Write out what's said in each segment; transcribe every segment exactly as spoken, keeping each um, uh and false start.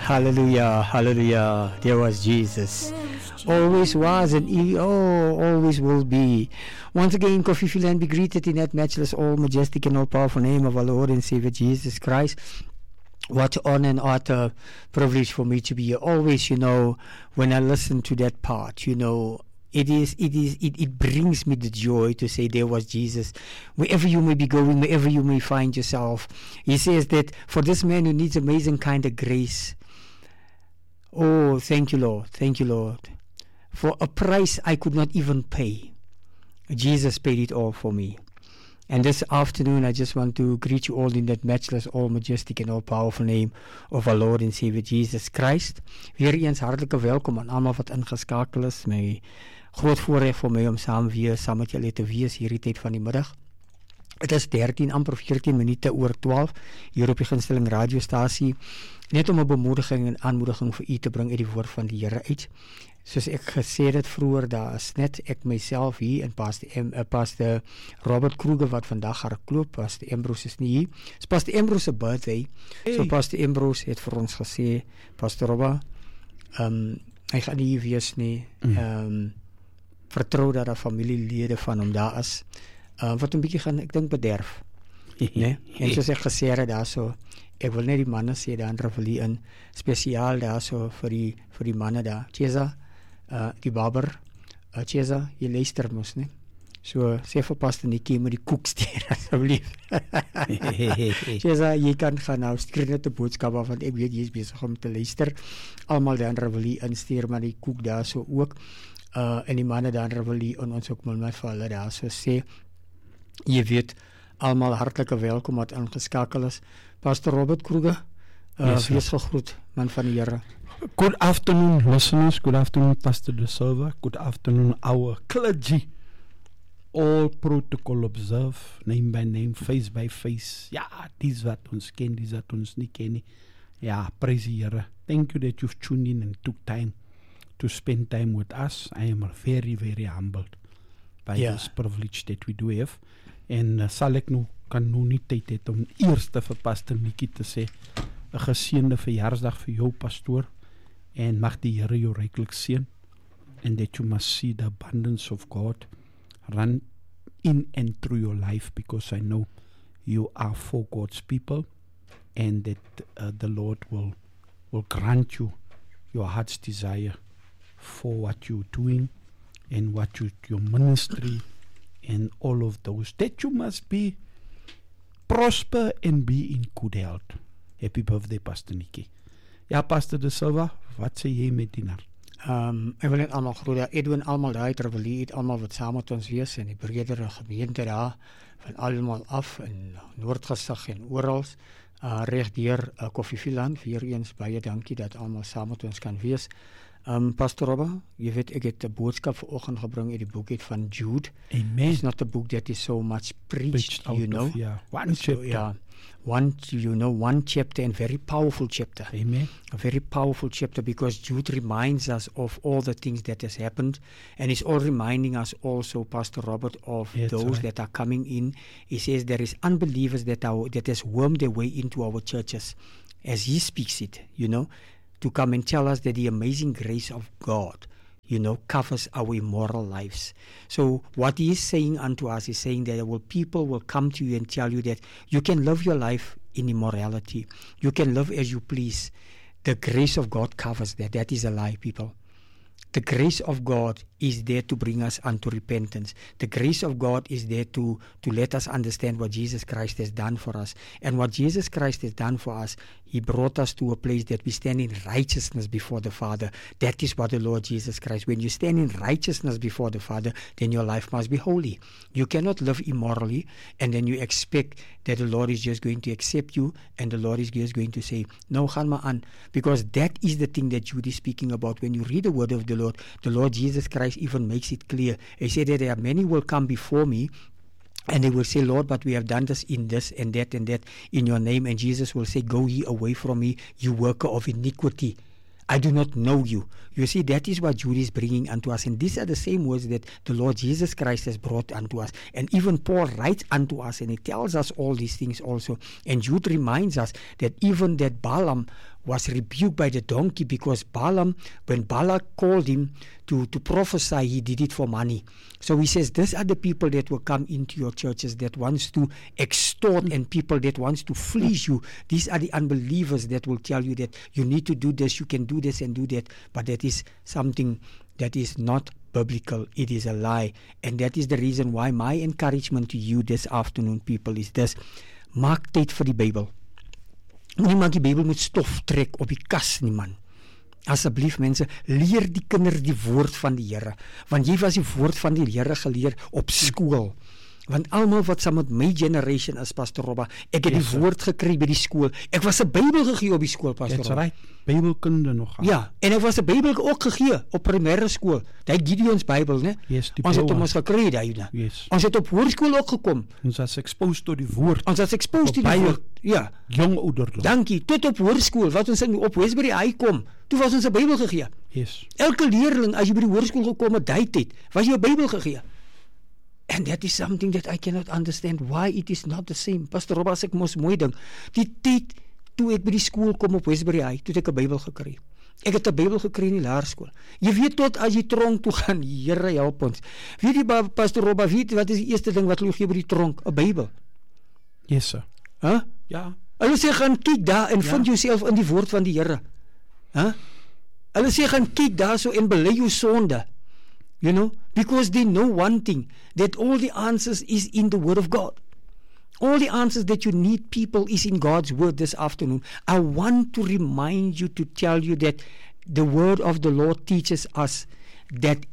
Hallelujah, hallelujah. There was Jesus. Always was and he, oh, always will be. Once again, Coffee Philan be greeted in that matchless, all majestic and all powerful name of our Lord and Savior Jesus Christ. What honor and utter privilege for me to be here. Always, you know, when I listen to that part, you know, It is, it is, it, it brings me the joy to say there was Jesus. Wherever you may be going, wherever you may find yourself, he says that for this man who needs amazing kind of grace. Oh, thank you, Lord. Thank you, Lord. For a price I could not even pay, Jesus paid it all for me. And this afternoon, I just want to greet you all in that matchless, all majestic and all powerful name of our Lord and Savior Jesus Christ. Weer eens hartelijke welkom aan allemaal wat ingeskakel is. My groot voorrecht vir my om saam weer, saam met julle te wees hierdie tyd van die middag. Het is dertien, amper veertien minute oor twaalf, hier op die gunsteling radiostasie, net om 'n bemoediging en aanmoediging vir u te bring uit die woord van die Here uit. Soos ek gesê het vroeër, daar is net ek myself hier en Pastor, M, uh, Pastor Robert Kruger wat vandag hardloop. Pastor Ambrose is nie hier. It's Pastor Ambrose's birthday. Hey. So Pastor Ambrose het vir ons gesê, Pastor Robert, um, hy gaan nie hier wees nie. Mm. Um, vertrou dat daar familielede van hom daar is. Uh, wat een bietjie gaan, ek dink bederf. Nee? En soos ek gesê het daar so, ek wil net die manne sê daar in Reveille in, spesiaal daar so vir die, vir die manne daar. Chesa, uh, die barber, uh, Chesa, jy luister mos, ne? So, sê vir Pastor Nikkie, moet die koek stuur, asseblief. Chesa, jy kan gaan nou, stuur net 'n boodskap af, want ek weet jy is besig om te luister. Almal daar in Reveille in, stuur maar die koek daar so ook. Uh, en die manne daar in Reveille en ons ook moet met vir hulle daar so sê, jy weet, almal hartelike welkom wat ingeskakel is. Pastor Robert Kruger, uh, yes, wees gegroet, man van die Here. Good afternoon, listeners. Good afternoon, Pastor De Silva. Good afternoon, our clergy. All protocol observe, name by name, face by face. Ja, dis wat ons ken, dis wat ons nie ken nie. Ja, praise the Here. Thank you that you've tuned in and took time to spend time with us. I am very, very humbled by yeah. this privilege that we do have. En uh, sal ek nou, kan nou nie tyd het om eerste vir Pastor Nikkie te sê, 'n geseënde verjaarsdag vir jou, pastoor, en mag die Here jou ryklik seën, and that you must see the abundance of God run in and through your life, because I know you are for God's people, and that uh, the Lord will will grant you your heart's desire for what you're doing and what you, your ministry and all of those, that you must be prosper and be in good health. Happy birthday, Pastor Nikkie. Ja, Pastor De Silva, wat sê jy met die nar? Um, ek wil net allemaal groet, Edwin, allemaal daar uit Reveille, allemaal wat saam met ons wees, en die bredere gemeente daar, van allemaal af, in Noordgesig en orals, uh, recht deur uh, Coffee Philan, weer eens baie dankie dat allemaal saam met ons kan wees. Um, Pastor Robert, jy weet, ek het 'n boodskap vanoggend gebring uit die boek uit van Jude. Amen. It's not a book that is so much preached, preached you know. Of, yeah. One so, chapter. Yeah, one, you know, one chapter and very powerful chapter. Amen. A very powerful chapter, because Jude reminds us of all the things that has happened, and it's all reminding us also, Pastor Robert, of That's those right. that are coming in. He says there is unbelievers that are that has wormed their way into our churches, as he speaks it, you know, to come and tell us that the amazing grace of God, you know, covers our immoral lives. So what he is saying unto us is saying that will people will come to you and tell you that you can live your life in immorality. You can live as you please. The grace of God covers that. That is a lie, people. The grace of God is there to bring us unto repentance. The grace of God is there to, to let us understand what Jesus Christ has done for us. And what Jesus Christ has done for us, he brought us to a place that we stand in righteousness before the Father. That is what the Lord Jesus Christ. When you stand in righteousness before the Father, then your life must be holy. You cannot live immorally and then you expect that the Lord is just going to accept you and the Lord is just going to say, no, gaan maar aan. Because that is the thing that Jude is speaking about. When you read the word of the Lord, the Lord Jesus Christ even makes it clear. He said that there are many will come before me and they will say, Lord, but we have done this in this and that and that in your name. And Jesus will say, go ye away from me, you worker of iniquity. I do not know you. You see, that is what Jude is bringing unto us. And these are the same words that the Lord Jesus Christ has brought unto us. And even Paul writes unto us and he tells us all these things also. And Jude reminds us that even that Balaam was rebuked by the donkey because Balaam, when Balak called him to, to prophesy, he did it for money. So he says, these are the people that will come into your churches that wants to extort and people that wants to fleece you. These are the unbelievers that will tell you that you need to do this, you can do this and do that, but that is something that is not biblical. It is a lie. And that is the reason why my encouragement to you this afternoon, people, is this. Maak tyd vir die Bybel. Moenie maar die Bybel moet stof trek op die kas nie, man. Asseblief mense, leer die kinders die woord van die Here. Want jy was die woord van die Here geleer op skool. Want almal wat saam met my generation is, Pastor Robba, ek het Yes, die sir. woord gekry by die skool. Ek was 'n Bybel gegee op die skool, Pastor That's Robba. right. Bybelkunde nog. aan. Ja, en ek was 'n Bybel ook gegee op primêre skool. Daai Gideons Bybel, né? Yes, die Ons het hom blauwe. ons gekry daai, né? Yes. Ons het op hoërskool ook gekom. Ons was exposed tot die woord. Ons was exposed to Op die baie woord. Ja. Jong ouderdom. Dankie. Tot op hoërskool wat ons in op Westbury High kom. Toe was ons 'n Bybel gegee. Yes. Elke leerling as jy by die hoërskool gekom het, daai tyd, was jy 'n Bybel gegee. And that is something that I cannot understand why it is not the same. Pastor Robba, as ek mos mooi ding, die tyd toe ek by die skool kom op Westbury High, toe het ek 'n Bybel gekry. Ek het 'n Bybel gekry in die laerskool. Jy weet tot as jy tronk toe gaan, Here help ons. Weet jy ba- Pastor Robba, weet jy wat is die eerste ding wat hulle gee by die tronk? 'n Bybel. Yes, sir. Hæ? Huh? Ja. Hulle sê gaan kyk daar en Ja. vind jouself in die woord van die Here. Hæ? Huh? Hulle sê gaan kyk daarso en bely jou sonde. You know, because they know one thing, that all the answers is in the word of God. All the answers that you need, people, is in God's word this afternoon. I want to remind you, to tell you that the word of the Lord teaches us that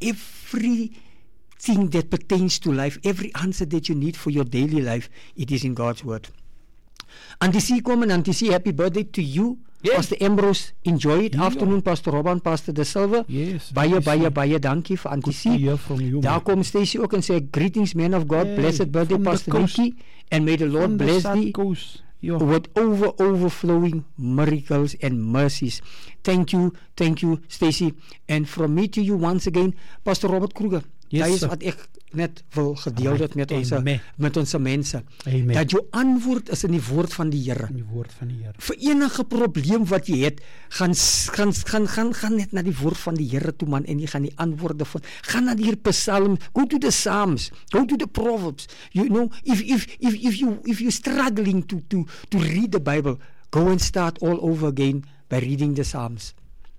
everything that pertains to life, every answer that you need for your daily life, it is in God's word. Auntie C, kom en Auntie C, happy birthday to you. Yes. Pastor Ambrose, enjoy it. Ja. Afternoon, Pastor Robban, Pastor De Silva. Yes. Baie, yes, baie, sir. baie dankie vir Auntie Good to C. hear from you. Daar man. kom Stacy ook en sê, greetings man of God, Hey, blessed birthday from the Pastor coast. Nikki, and may the Lord From the bless South thee Coast. Ja. with over overflowing miracles and mercies. Thank you, thank you Stacy. And from me to you once again, Pastor Robert Kruger. Yes, Dit is sir. wat ek net wil gedeel het met ons Amen. met ons mense. Amen. Dat jou antwoord is in die woord van die Here. In die woord van die Here. Vir enige probleem wat jy het, gaan s- gaan gaan gaan gaan net na die woord van die Here toe, man, en jy gaan die antwoorde vind. Gaan na die Psalms, go to the Psalms, go to the Proverbs. You know, if if if if you if you're struggling to to to read the Bible, go and start all over again by reading the Psalms.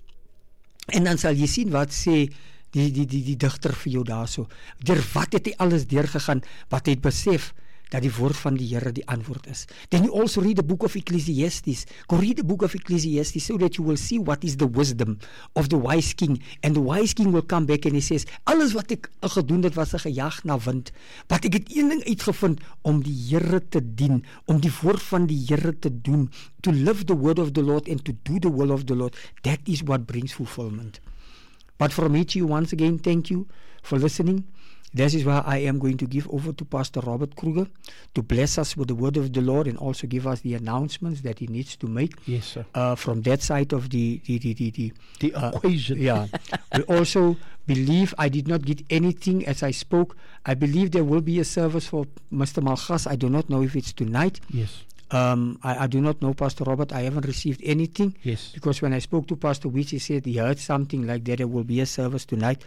En dan sal jy sien wat sê die die die die digter vir jou daarso. Deur wat het hy alles deurgegaan, wat hy het besef dat die woord van die Here die antwoord is. Then you also read the book of Ecclesiastes. Go read the book of Ecclesiastes so that you will see what is the wisdom of the wise king. And the wise king will come back and he says, alles wat ek gedoen het was 'n gejag na wind. Wat ek het een ding uitgevind, om die Here te dien, om die woord van die Here te doen, to live the word of the Lord and to do the will of the Lord. That is what brings fulfillment. But from me to you once again, thank you for listening. This is why I am going to give over to Pastor Robert Kruger to bless us with the word of the Lord and also give us the announcements that he needs to make. Yes, sir. Uh, from that side of the the the the, the, The uh, equation. yeah. We also believe, I did not get anything as I spoke. I believe there will be a service for Mister Malchas. I do not know if it's tonight. Yes. Um, I, I do not know, Pastor Robert. I haven't received anything. Yes. Because when I spoke to Pastor Witch, he said he heard something like that there will be a service tonight.